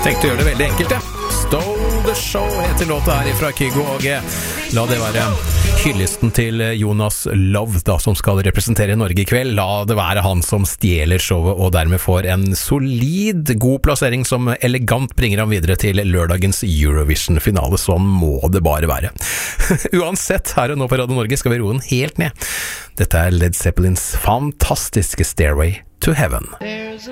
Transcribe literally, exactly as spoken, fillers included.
Tenkte å gjøre det veldig enkelt, ja. Stole the Show heter låta her fra Kygo, og la det være hyllesten til Jonas Love, da, som skal representere Norge i kveld. La det være han som stjeler showet, og dermed får en solid, god plassering som elegant bringer ham videre til lørdagens Eurovision-finale. Sånn må det bare være. Uansett, her og nå på Radio Norge skal vi roe den helt ned. Dette er Led Zeppelins fantastiske Stairway to Heaven.